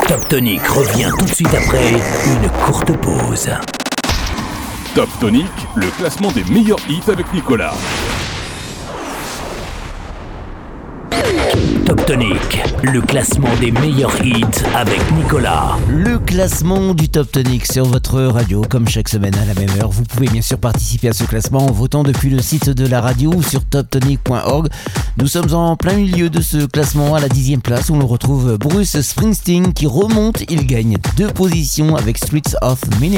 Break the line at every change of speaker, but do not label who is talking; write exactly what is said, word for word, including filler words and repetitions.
Top Tonic revient tout de suite après une courte pause.
Top Tonic, le classement des meilleurs hits avec Nicolas.
Top Tonic, le classement des meilleurs hits avec Nicolas.
Le classement du Top Tonic sur votre radio, comme chaque semaine à la même heure. Vous pouvez bien sûr participer à ce classement en votant depuis le site de la radio ou sur top tonic point org. Nous sommes en plein milieu de ce classement à la dixième place où l'on retrouve Bruce Springsteen qui remonte. Il gagne deux positions avec Streets of Minneapolis.